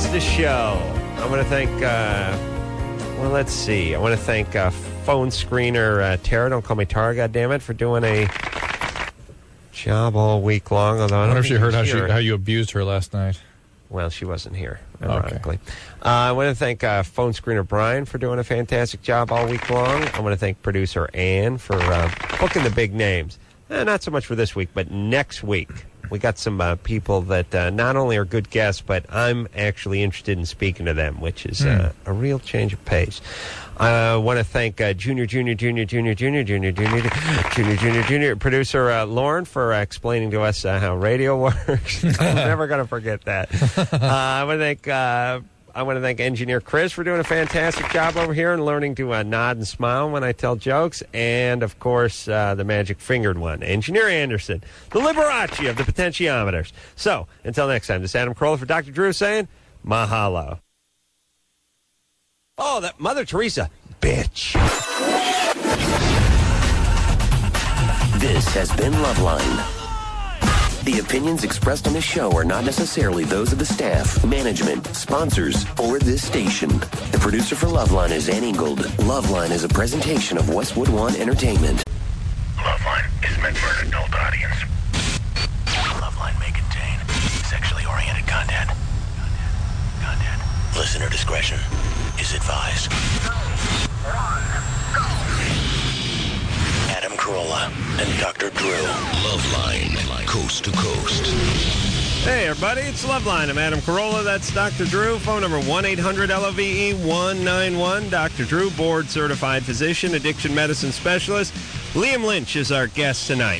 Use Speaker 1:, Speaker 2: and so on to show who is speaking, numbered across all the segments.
Speaker 1: ends the show. I want to thank, let's see. I want to thank phone screener Tara, don't call me Tara, goddammit, for doing a job all week long. Although I
Speaker 2: wonder if she heard how you abused her last night.
Speaker 1: Well, she wasn't here, ironically. Okay. I want to thank phone screener Brian for doing a fantastic job all week long. I want to thank producer Ann for booking the big names. Not so much for this week, but next week. We got some people that not only are good guests, but I'm actually interested in speaking to them, which is a real change of pace. I want to thank Junior producer Lauren for explaining to us how radio works. I'm never going to forget that. I want to thank engineer Chris for doing a fantastic job over here and learning to nod and smile when I tell jokes. And, of course, the magic-fingered one, Engineer Anderson, the Liberace of the potentiometers. So, until next time, this is Adam Carolla for Dr. Drew saying, mahalo. Oh, that Mother Teresa, bitch.
Speaker 3: This has been Loveline. The opinions expressed on this show are not necessarily those of the staff, management, sponsors, or this station. The producer for Loveline is Ann Ingold. Loveline is a presentation of Westwood One Entertainment.
Speaker 4: Loveline is meant for an adult audience. Loveline may contain sexually oriented content. Listener discretion is advised. Adam Carolla and Dr. Drew. Loveline, coast to coast.
Speaker 1: Hey, everybody, it's Loveline. I'm Adam Carolla. That's Dr. Drew. Phone number 1-800-LOVE-191. Dr. Drew, board-certified physician, addiction medicine specialist. Liam Lynch is our guest tonight.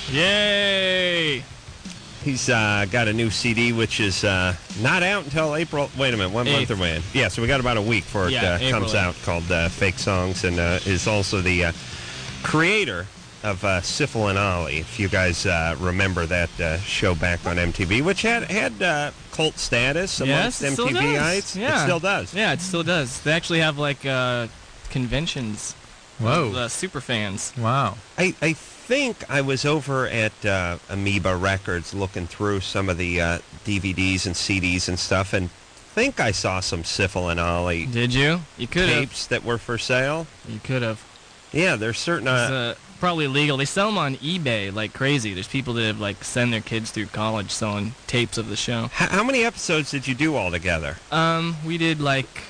Speaker 2: Yay!
Speaker 1: He's got a new CD, which is not out until April. Wait a minute, what month are we in? Yeah, so we got about a week before it comes out, called Fake Songs, and is also the creator of Syphil and Ollie, if you guys remember that show back on MTV, which had cult status amongst MTVites.
Speaker 2: Yeah.
Speaker 1: It still does.
Speaker 2: Yeah, it still does. They actually have, like, conventions.
Speaker 5: Whoa.
Speaker 2: Super fans.
Speaker 5: Wow.
Speaker 1: I think I was over at Amoeba Records looking through some of the DVDs and CDs and stuff, and think I saw some Syphil and Ollie.
Speaker 2: Did you? You could have.
Speaker 1: Tapes that were for sale.
Speaker 2: You could have.
Speaker 1: Yeah, there's certain...
Speaker 2: It's probably illegal. They sell them on eBay like crazy. There's people that have, like, send their kids through college selling tapes of the show.
Speaker 1: How many episodes did you do altogether?
Speaker 2: We did, like...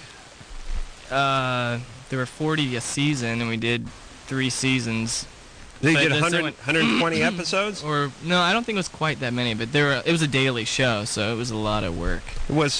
Speaker 2: there were 40 a season, and we did 3 seasons.
Speaker 1: They did 120 episodes?
Speaker 2: Or no, I don't think it was quite that many, but it was a daily show, so it was a lot of work.
Speaker 1: It was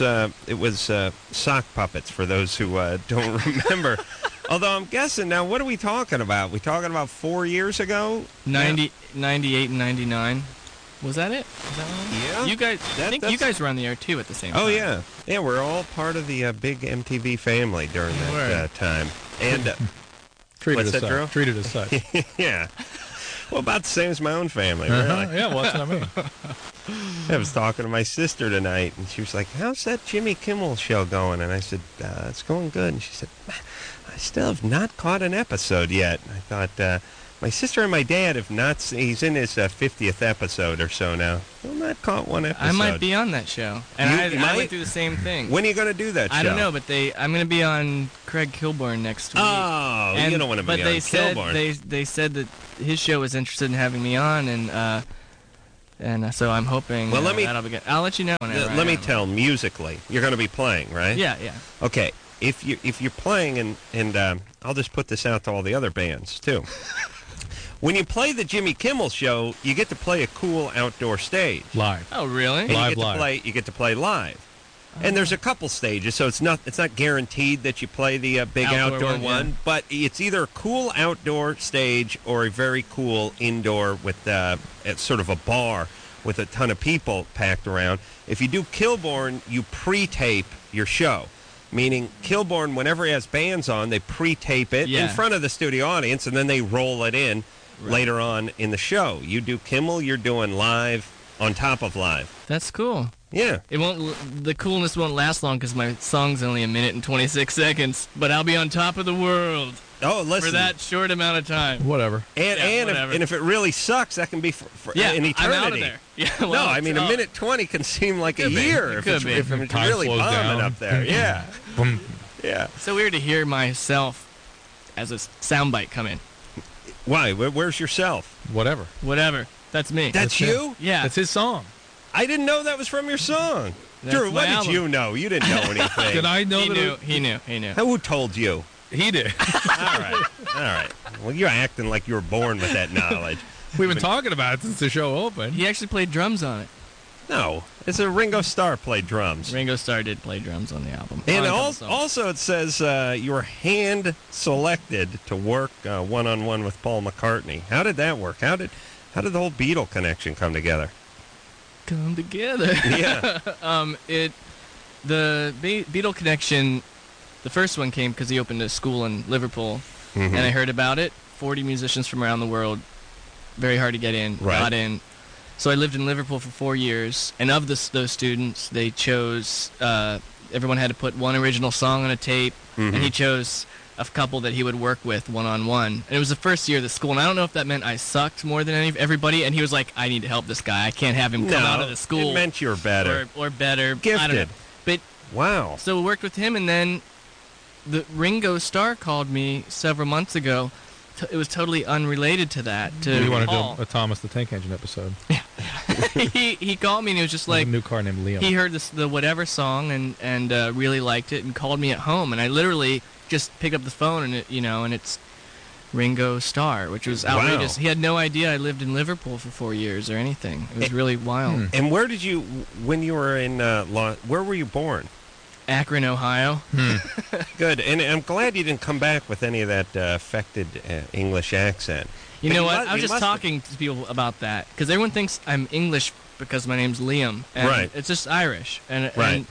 Speaker 1: sock puppets for those who don't remember. Although I'm guessing now, what are we talking about? We talking about 4 years ago?
Speaker 2: 98 and 99. Was that it? Was that one?
Speaker 1: Yeah.
Speaker 2: You guys, I think you guys were on the air too at the same time.
Speaker 1: Oh yeah, yeah. We're all part of the big MTV family during that time. And
Speaker 5: treated
Speaker 1: what's
Speaker 5: as
Speaker 1: that, Drew?
Speaker 5: Treated as such.
Speaker 1: Yeah. Well, about the same as my own family, really.
Speaker 5: Yeah, well, that's what I mean.
Speaker 1: I was talking to my sister tonight, and she was like, "How's that Jimmy Kimmel show going?" And I said, "It's going good." And she said, "I still have not caught an episode yet." And I thought, my sister and my dad have not seen... He's in his 50th episode or so now. Still not caught one episode.
Speaker 2: I might be on that show. And I went through the same thing.
Speaker 1: When are you going to do that show?
Speaker 2: I don't know, but I'm going to be on Craig Kilborn next week.
Speaker 1: Oh, you don't want to be on Kilborn.
Speaker 2: They said that his show was interested in having me on, and so I'm hoping that'll be good. I'll let you know whenever
Speaker 1: Let me tell, musically, you're going to be playing, right?
Speaker 2: Yeah.
Speaker 1: Okay, if you're playing, and I'll just put this out to all the other bands, too. When you play the Jimmy Kimmel show, you get to play a cool outdoor stage.
Speaker 5: Live.
Speaker 2: Oh, really?
Speaker 1: And
Speaker 5: Live.
Speaker 1: you get to play live. Oh. And there's a couple stages, so it's not guaranteed that you play the big outdoor one, yeah. But it's either a cool outdoor stage or a very cool indoor with sort of a bar with a ton of people packed around. If you do Kilborn, you pre-tape your show. Meaning, Kilborn, whenever he has bands on, they pre-tape it in front of the studio audience, and then they roll it in later on in the show. You do Kimmel, you're doing live on top of live.
Speaker 2: That's cool.
Speaker 1: Yeah.
Speaker 2: It won't. The coolness won't last long because my song's only 1 minute and 26 seconds. But I'll be on top of the world.
Speaker 1: Oh, listen.
Speaker 2: For that short amount of time.
Speaker 5: Whatever.
Speaker 1: And if it really sucks, that can be for an eternity.
Speaker 2: I'm out of there. Yeah, well,
Speaker 1: no, I mean, 1 minute 20 can seem like a year if it's
Speaker 5: Time
Speaker 1: really
Speaker 5: slows
Speaker 1: bombing
Speaker 5: down.
Speaker 1: up there. Yeah.
Speaker 5: Boom.
Speaker 1: Yeah.
Speaker 2: It's so weird to hear myself as a soundbite come in.
Speaker 1: Why? Where's yourself?
Speaker 5: Whatever.
Speaker 2: Whatever. That's me.
Speaker 1: That's you?
Speaker 2: Yeah.
Speaker 5: That's his song.
Speaker 1: I didn't know that was from your song.
Speaker 2: That's
Speaker 1: Drew, what
Speaker 2: my album.
Speaker 1: did you know? You didn't know anything.
Speaker 5: Did I know
Speaker 2: He
Speaker 5: that?
Speaker 2: knew. He knew.
Speaker 1: Who told you?
Speaker 5: He did.
Speaker 1: All right. Well, you're acting like you were born with that knowledge.
Speaker 5: We've been talking about it since the show opened.
Speaker 2: He actually played drums on it.
Speaker 1: No, it's a Ringo Starr played drums.
Speaker 2: Ringo Starr did play drums on the album.
Speaker 1: And
Speaker 2: On a couple songs.
Speaker 1: also it says you were hand-selected to work one-on-one with Paul McCartney. How did that work? How did the whole Beatle connection come together?
Speaker 2: Come together.
Speaker 1: Yeah.
Speaker 2: The Beatle connection, the first one came because he opened a school in Liverpool, and I heard about it. 40 musicians from around the world, very hard to get in, got in. So I lived in Liverpool for 4 years, and of those students, they chose, everyone had to put one original song on a tape, and he chose a couple that he would work with one-on-one. And it was the first year of the school, and I don't know if that meant I sucked more than everybody, and he was like, I need to help this guy. I can't have him come out of the school.
Speaker 1: It meant you were better.
Speaker 2: Or better.
Speaker 1: Gifted.
Speaker 2: I don't know. But
Speaker 1: wow.
Speaker 2: So we worked with him, and then the Ringo Starr called me several months ago. It was totally unrelated to that.
Speaker 5: You want to
Speaker 2: Paul.
Speaker 5: do a Thomas the Tank Engine episode?
Speaker 2: he called me and he was just like
Speaker 5: a new car named Liam.
Speaker 2: He heard the Whatever song and really liked it and called me at home, and I literally just picked up the phone and and it's Ringo Starr, which was outrageous. Wow. He had no idea I lived in Liverpool for 4 years or anything. It was really wild.
Speaker 1: And where did you, when you were in where were you born?
Speaker 2: Akron, Ohio.
Speaker 1: Good. And I'm glad you didn't come back with any of that affected English accent.
Speaker 2: You know what? I was just talking to people about that because everyone thinks I'm English because my name's Liam. And it's just Irish. And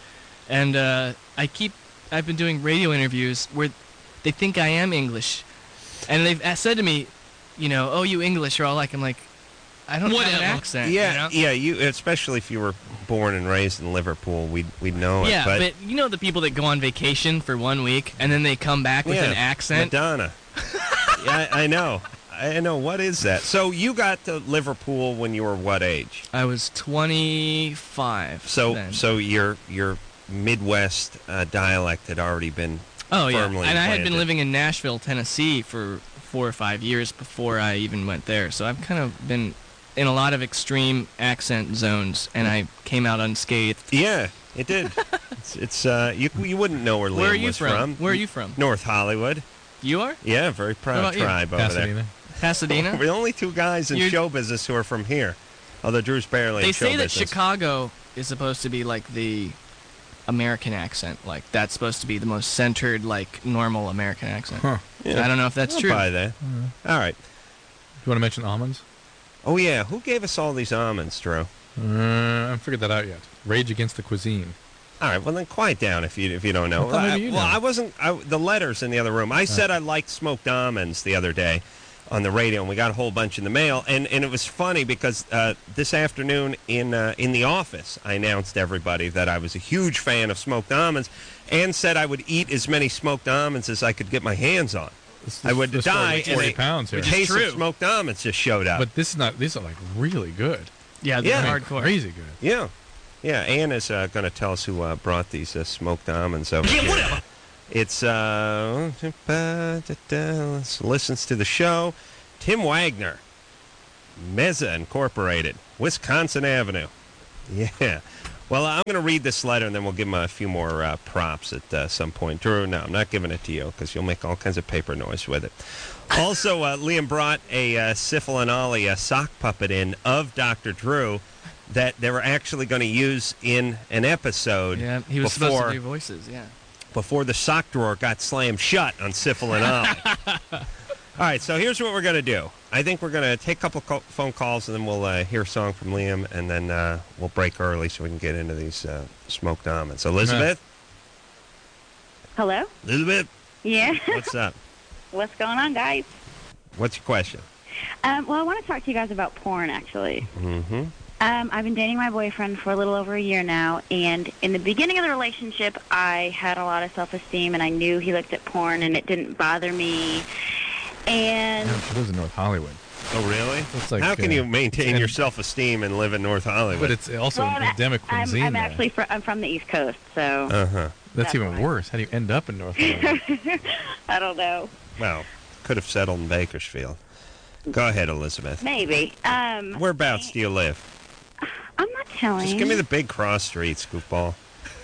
Speaker 2: I've been doing radio interviews where they think I am English. And they've said to me, oh, you English, or all like, I'm like, I don't have an accent.
Speaker 1: Yeah, you especially if you were born and raised in Liverpool, we'd know it.
Speaker 2: Yeah, but you know the people that go on vacation for 1 week and then they come back with an accent?
Speaker 1: Madonna. Yeah, I know. What is that? So you got to Liverpool when you were what age?
Speaker 2: I was 25.
Speaker 1: So your Midwest dialect had already been firmly
Speaker 2: and I had been
Speaker 1: planted.
Speaker 2: living in Nashville, Tennessee for 4 or 5 years before I even went there. So I've kind of been in a lot of extreme accent zones, and I came out unscathed.
Speaker 1: Yeah, it did. it's you wouldn't know where Liam was from.
Speaker 2: Where are you from?
Speaker 1: North Hollywood.
Speaker 2: You are?
Speaker 1: Yeah, very proud tribe over there.
Speaker 2: Pasadena?
Speaker 1: We're the only two guys in show business who are from here. Although Drew's barely in show business.
Speaker 2: They say that Chicago is supposed to be like the American accent. Like, that's supposed to be the most centered, like, normal American accent.
Speaker 5: Huh.
Speaker 2: Yeah. I don't know if that's
Speaker 1: I'll
Speaker 2: true.
Speaker 1: buy that. All right.
Speaker 5: Do you want to mention almonds?
Speaker 1: Oh, yeah. Who gave us all these almonds, Drew?
Speaker 5: I haven't figured that out yet. Rage Against the Cuisine.
Speaker 1: All right, well then quiet down if you don't know.
Speaker 5: Maybe you know.
Speaker 1: I wasn't. The letters in the other room. I said I liked smoked almonds the other day on the radio, and we got a whole bunch in the mail. And it was funny because this afternoon in the office, I announced to everybody that I was a huge fan of smoked almonds, and said I would eat as many smoked almonds as I could get my hands on. I would die,
Speaker 5: 40 pounds here.
Speaker 1: A case of smoked almonds just showed up.
Speaker 5: But this is not. These are like really good.
Speaker 2: Yeah, they're hardcore.
Speaker 5: Crazy good.
Speaker 1: Yeah. Yeah, Ann is going to tell us who brought these smoked almonds over here.
Speaker 4: Whatever.
Speaker 1: It's, listens to the show. Tim Wagner, Meza Incorporated, Wisconsin Avenue. Yeah. Well, I'm going to read this letter, and then we'll give him a few more props at some point. Drew, no, I'm not giving it to you, because you'll make all kinds of paper noise with it. Also, Liam brought a Syphil and Ollie sock puppet in of Dr. Drew that they were actually going to use in an episode.
Speaker 2: Yeah, he was supposed to do voices, yeah.
Speaker 1: Before the sock drawer got slammed shut on Syphil and Ollie. All right, so here's what we're going to do. I think we're going to take a couple phone calls, and then we'll hear a song from Liam, and then we'll break early so we can get into these smoked almonds. Elizabeth?
Speaker 6: Hello?
Speaker 1: Elizabeth?
Speaker 6: Yeah.
Speaker 1: What's up?
Speaker 6: What's going on, guys?
Speaker 1: What's your question?
Speaker 6: Well, I want to talk to you guys about porn, actually.
Speaker 1: Mm-hmm.
Speaker 6: I've been dating my boyfriend for a little over a year now, and in the beginning of the relationship, I had a lot of self-esteem, and I knew he looked at porn, and it didn't bother me. And
Speaker 5: She lives in North Hollywood.
Speaker 1: Oh, really?
Speaker 5: It's like,
Speaker 1: how can you maintain your self-esteem and live in North Hollywood?
Speaker 5: But it's also an endemic cuisine.
Speaker 6: I'm actually I'm from the East Coast, so.
Speaker 5: That's even worse. How do you end up in North Hollywood?
Speaker 6: I don't know.
Speaker 1: Well, could have settled in Bakersfield. Go ahead, Elizabeth.
Speaker 6: Maybe.
Speaker 1: Whereabouts do you live?
Speaker 6: I'm not telling.
Speaker 1: Just give me the big cross streets, goofball.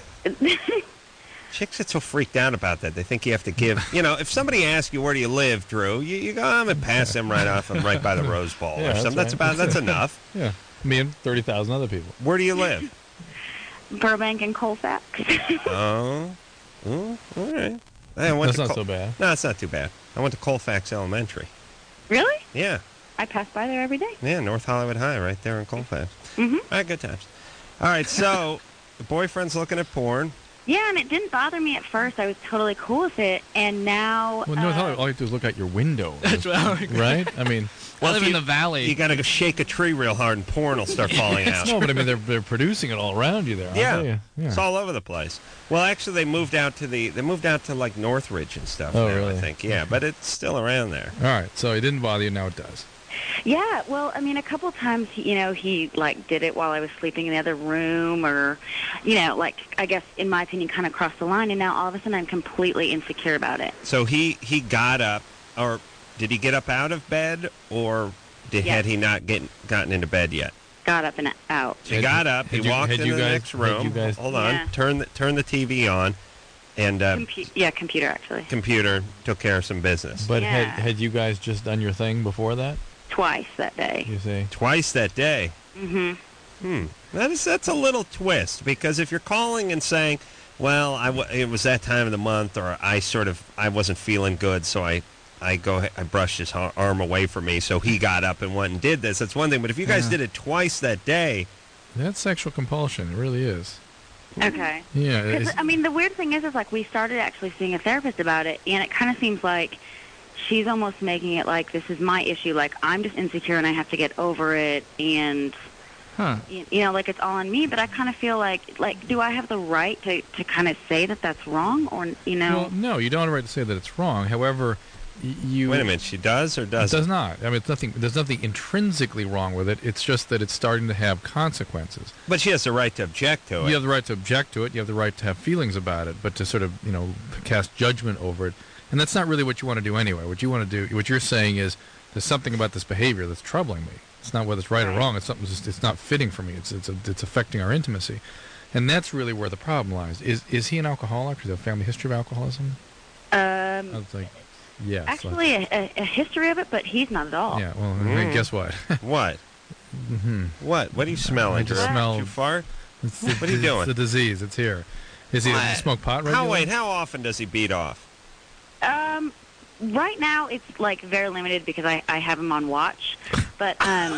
Speaker 1: Chicks get so freaked out about that. They think you have to give. If somebody asks you where do you live, Drew, you go, I'm going to pass them right off. I'm right by the Rose Bowl or something. That's enough.
Speaker 5: Yeah. Me and 30,000 other people.
Speaker 1: Where do you live?
Speaker 6: Burbank and Colfax.
Speaker 1: All right.
Speaker 5: That's not so bad.
Speaker 1: No, it's not too bad. I went to Colfax Elementary.
Speaker 6: Really?
Speaker 1: Yeah.
Speaker 6: I pass by there every day.
Speaker 1: Yeah, North Hollywood High, right there in Colfax.
Speaker 6: Mm-hmm.
Speaker 1: All right, good times. All right, so the boyfriend's looking at porn.
Speaker 6: Yeah, and it didn't bother me at first. I was totally cool with it, and now...
Speaker 5: Well, North Hollywood, all you have to do is look out your window.
Speaker 2: That's
Speaker 5: right? I mean...
Speaker 2: I live in the valley.
Speaker 1: You got to go shake a tree real hard, and porn will start falling out.
Speaker 5: No, but I mean, they're producing it all around you there.
Speaker 1: Yeah, it's all over the place. Well, actually, they moved out to like Northridge and stuff.
Speaker 5: Oh,
Speaker 1: now,
Speaker 5: really?
Speaker 1: I think. Yeah, but it's still around there.
Speaker 5: All right, so it didn't bother you. Now it does.
Speaker 6: Yeah, well, I mean, a couple times, he like did it while I was sleeping in the other room, or, like I guess in my opinion, kind of crossed the line, and now all of a sudden I'm completely insecure about it.
Speaker 1: So he got up, or did he get up out of bed, or had he not gotten into bed yet?
Speaker 6: Got up and out.
Speaker 1: He got up. He walked into the next room. Hold on.
Speaker 6: Yeah.
Speaker 1: Turn the TV on, and
Speaker 6: computer actually.
Speaker 1: Computer took care of some business.
Speaker 5: But had you guys just done your thing before that?
Speaker 6: Twice that day.
Speaker 5: You see?
Speaker 1: Twice that day.
Speaker 6: Mm-hmm.
Speaker 1: That's a little twist, because if you're calling and saying, well, it was that time of the month, or I wasn't feeling good, so I brushed his arm away from me, so he got up and went and did this. That's one thing. But if you guys did it twice that day,
Speaker 5: that's sexual compulsion. It really is.
Speaker 6: Okay.
Speaker 5: Yeah.
Speaker 6: I mean, the weird thing is like we started actually seeing a therapist about it, and it kind of seems like she's almost making it like this is my issue. Like I'm just insecure and I have to get over it, and like it's all on me. But I kind of feel like do I have the right to kind of say that that's wrong, or
Speaker 5: Well, no, you don't have the right to say that it's wrong. However, wait
Speaker 1: a minute, she does or doesn't?
Speaker 5: It does not. I mean, there's nothing intrinsically wrong with it. It's just that it's starting to have consequences.
Speaker 1: But she has the right to object to it.
Speaker 5: You have the right to object to it. You have the right to have feelings about it, but to sort of, cast judgment over it. And that's not really what you want to do anyway. What you want to do, what you're saying is, there's something about this behavior that's troubling me. It's not whether it's right or wrong. It's something. It's not fitting for me. It's affecting our intimacy, and that's really where the problem lies. Is he an alcoholic? Does he have a family history of alcoholism?
Speaker 6: I was
Speaker 5: like, yes.
Speaker 6: Actually, a history of it, but he's not at all.
Speaker 5: Yeah. Well, guess what?
Speaker 1: What? What? What are you smelling?
Speaker 5: I just smell.
Speaker 1: Did you fart? What are you doing?
Speaker 5: It's the disease. It's here. Is he smoke pot regularly?
Speaker 1: How often does he beat off?
Speaker 6: Right now it's like very limited because I have him on watch, but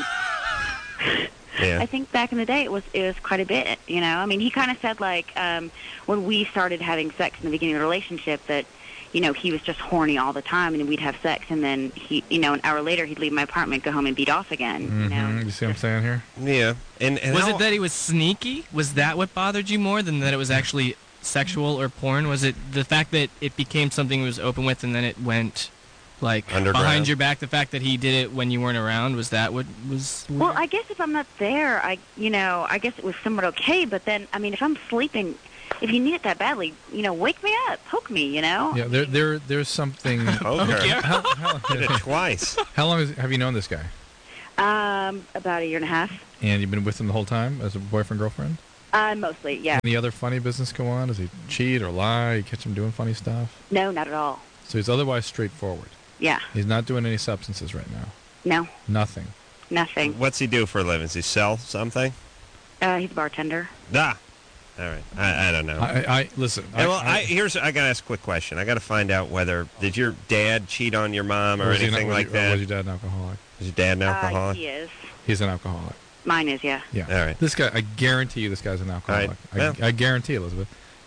Speaker 6: I think back in the day it was quite a bit. I mean, he kind of said like when we started having sex in the beginning of the relationship that he was just horny all the time, and we'd have sex, and then he an hour later he'd leave my apartment, go home, and beat off again.
Speaker 5: You see what I'm saying here?
Speaker 1: Yeah. And
Speaker 2: was it that he was sneaky? Was that what bothered you more than that it was actually sexual or porn? Was it the fact that it became something he was open with and then it went like
Speaker 1: underground?
Speaker 2: Behind your back? The fact that he did it when you weren't around, was that what was weird?
Speaker 6: Well, I guess if I'm not there, I guess it was somewhat okay, but then I mean if I'm sleeping, if you need it that badly, wake me up, poke me,
Speaker 5: Yeah, there's something.
Speaker 1: Okay. Did it twice.
Speaker 5: How long have you known this guy?
Speaker 6: About a year and a half.
Speaker 5: And you've been with him the whole time as a boyfriend, girlfriend?
Speaker 6: Mostly, yeah.
Speaker 5: Any other funny business go on? Does he cheat or lie? You catch him doing funny stuff?
Speaker 6: No, not at all.
Speaker 5: So he's otherwise straightforward.
Speaker 6: Yeah.
Speaker 5: He's not doing any substances right now?
Speaker 6: No.
Speaker 5: Nothing?
Speaker 6: Nothing.
Speaker 1: What's he do for a living? Does he sell something?
Speaker 6: He's a bartender.
Speaker 1: All right. I don't know.
Speaker 5: Listen.
Speaker 1: I got to ask a quick question. I got to find out did your dad cheat on your mom or anything like that?
Speaker 5: Or was your dad an alcoholic?
Speaker 1: Is your dad an alcoholic?
Speaker 6: He is.
Speaker 5: He's an alcoholic.
Speaker 6: Mine is, yeah.
Speaker 5: Yeah.
Speaker 1: All right.
Speaker 5: This guy, I guarantee you this guy's an alcoholic.
Speaker 1: Right.
Speaker 5: I guarantee, Elizabeth.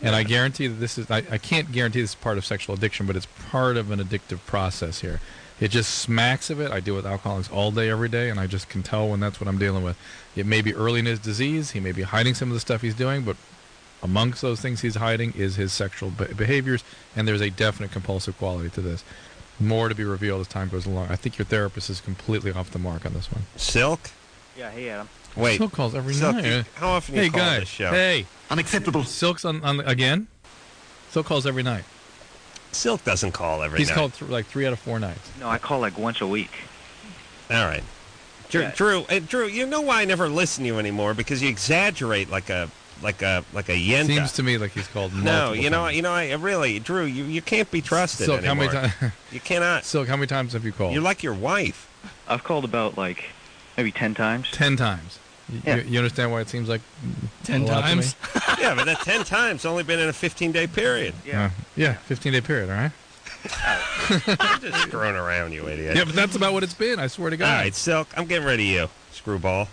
Speaker 5: And I guarantee that this is, I can't guarantee this is part of sexual addiction, but it's part of an addictive process here. It just smacks of it. I deal with alcoholics all day, every day, and I just can tell when that's what I'm dealing with. It may be early in his disease. He may be hiding some of the stuff he's doing, but amongst those things he's hiding is his sexual behaviors, and there's a definite compulsive quality to this. More to be revealed as time goes along. I think your therapist is completely off the mark on this one.
Speaker 1: Silk?
Speaker 7: Yeah, hey, Adam.
Speaker 1: Wait.
Speaker 5: Silk calls every
Speaker 1: Silk,
Speaker 5: night.
Speaker 1: How often do you call this show?
Speaker 5: Hey.
Speaker 7: Unacceptable.
Speaker 5: Silk's on again? Silk calls every night.
Speaker 1: Silk doesn't call every night.
Speaker 5: He's called like 3 out of 4 nights.
Speaker 7: No, I call like once a week.
Speaker 1: All right. Drew, you know why I never listen to you anymore? Because you exaggerate like a yenta.
Speaker 5: Seems to me like he's called
Speaker 1: No,
Speaker 5: times.
Speaker 1: I really, Drew, you can't be trusted
Speaker 5: Silk,
Speaker 1: anymore.
Speaker 5: how many times?
Speaker 1: You cannot.
Speaker 5: Silk, how many times have you called?
Speaker 1: You're like your wife.
Speaker 7: I've called about like maybe 10 times.
Speaker 5: 10 times.
Speaker 7: Yeah.
Speaker 5: You understand why it seems like
Speaker 2: 10
Speaker 5: a lot to me?
Speaker 2: times?
Speaker 1: Yeah, but that 10 times only been in a 15-day period.
Speaker 7: Yeah.
Speaker 5: Yeah, 15-day period, all right?
Speaker 1: I'm just screwing around, you idiot.
Speaker 5: Yeah, but that's about what it's been, I swear to God.
Speaker 1: All right, Silk, I'm getting rid of you, screwball.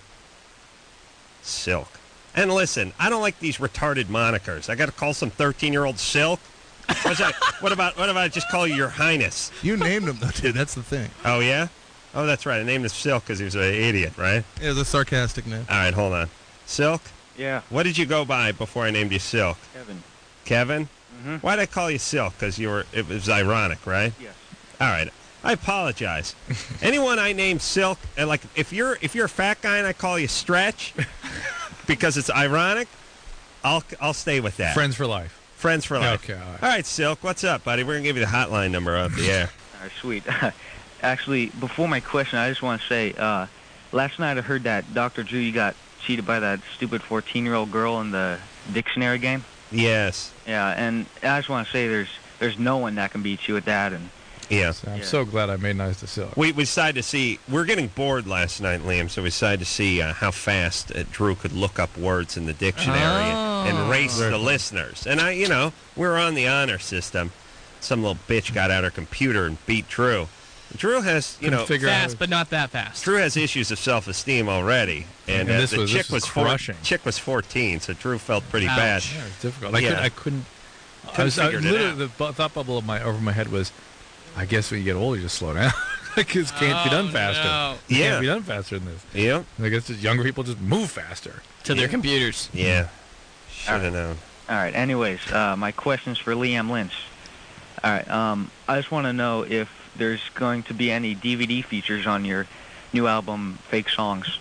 Speaker 1: Silk. And listen, I don't like these retarded monikers. I got to call some 13-year-old Silk? What about I just call you Your Highness?
Speaker 8: You named him, though, dude. That's the thing.
Speaker 1: Oh, yeah? Oh, that's right. I named him Silk because he was an idiot, right?
Speaker 8: Yeah, it was a sarcastic name.
Speaker 1: All right, hold on. Silk?
Speaker 7: Yeah.
Speaker 1: What did you go by before I named you Silk?
Speaker 7: Kevin.
Speaker 1: Kevin?
Speaker 7: Mm-hmm.
Speaker 1: Why'd I call you Silk? Because it was ironic, right?
Speaker 7: Yes.
Speaker 1: All right. I apologize. Anyone I name Silk, like if you're a fat guy and I call you Stretch because it's ironic, I'll stay with that.
Speaker 5: Friends for life.
Speaker 1: Friends for life.
Speaker 5: Okay, all right.
Speaker 1: All right, Silk, what's up, buddy? We're going to give you the hotline number off the air.
Speaker 7: All right, sweet. Actually, before my question, I just want to say, last night I heard that, Dr. Drew, you got cheated by that stupid 14-year-old girl in the dictionary game.
Speaker 1: Yes.
Speaker 7: Yeah, and I just want to say there's no one that can beat you at that. And
Speaker 1: yeah.
Speaker 5: So I'm so glad I made nice to Silk.
Speaker 1: We decided to see, we're getting bored last night, Liam, so we decided to see how fast Drew could look up words in the dictionary and race the listeners. And we were on the honor system. Some little bitch got out her computer and beat Drew. Drew has,
Speaker 2: fast, but not that fast.
Speaker 1: Drew has issues of self-esteem already, and the chick was
Speaker 5: crushing.
Speaker 1: Chick was 14, so Drew felt pretty bad.
Speaker 5: Yeah, it was difficult.
Speaker 1: Yeah.
Speaker 5: I couldn't.
Speaker 1: Literally,
Speaker 5: the thought bubble over my head was, I guess when you get older, you just slow down. Because it can't be done faster.
Speaker 2: No.
Speaker 5: It can't be done faster than this.
Speaker 1: Yeah.
Speaker 5: I guess just younger people just move faster.
Speaker 2: To their computers.
Speaker 1: Yeah. Should have known.
Speaker 7: all right. Anyways, my question's for Liam Lynch. All right. I just want to know if there's going to be any DVD features on your new album, Fake Songs.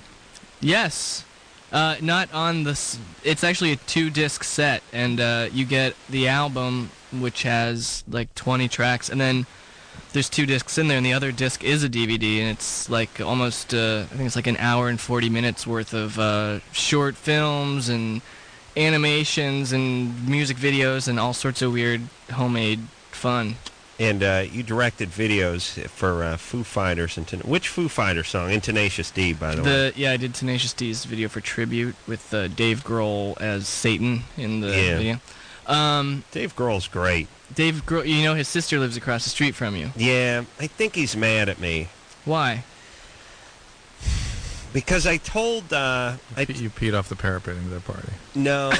Speaker 2: Yes. Not on the... It's actually a 2-disc set, and you get the album, which has like 20 tracks, and then there's 2 discs in there, and the other disc is a DVD, and it's like almost, I think it's like an hour and 40 minutes worth of short films and animations and music videos and all sorts of weird homemade fun.
Speaker 1: And you directed videos for Foo Fighters. Which Foo Fighter song? In Tenacious D, by the way.
Speaker 2: Yeah, I did Tenacious D's video for Tribute with Dave Grohl as Satan in the video.
Speaker 1: Dave Grohl's great.
Speaker 2: Dave Grohl, his sister lives across the street from you.
Speaker 1: Yeah, I think he's mad at me.
Speaker 2: Why?
Speaker 1: Because I told...
Speaker 5: You peed off the parapet into their party.
Speaker 1: No.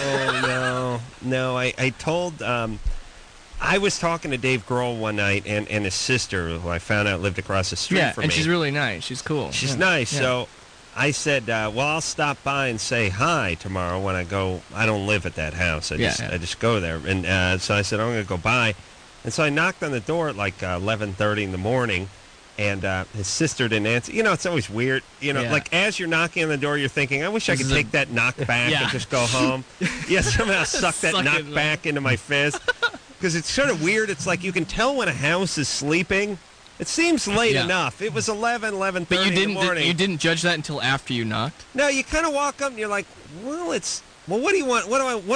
Speaker 1: I told... I was talking to Dave Grohl one night and his sister, who I found out lived across the street from me.
Speaker 2: Yeah, and she's really nice. She's cool.
Speaker 1: She's nice. Yeah. So I said, well, I'll stop by and say hi tomorrow when I go. I don't live at that house. I just go there. And so I said, I'm going to go by. And so I knocked on the door at like 11:30 in the morning, and his sister didn't answer. It's always weird. Like as you're knocking on the door, you're thinking, I wish I could take that knock back and just go home. Somehow suck that knock back into my fist. Because it's sort of weird. It's like you can tell when a house is sleeping. It seems late enough. It was 11:30 in the morning.
Speaker 2: You didn't judge that until after you knocked?
Speaker 1: No, you kind of walk up and you're like, well, what do you want? What